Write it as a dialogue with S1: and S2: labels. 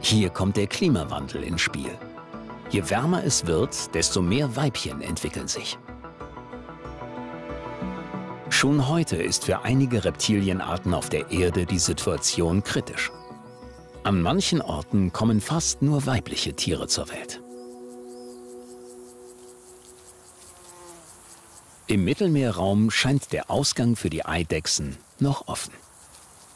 S1: Hier kommt der Klimawandel ins Spiel. Je wärmer es wird, desto mehr Weibchen entwickeln sich. Schon heute ist für einige Reptilienarten auf der Erde die Situation kritisch. An manchen Orten kommen fast nur weibliche Tiere zur Welt. Im Mittelmeerraum scheint der Ausgang für die Eidechsen noch offen.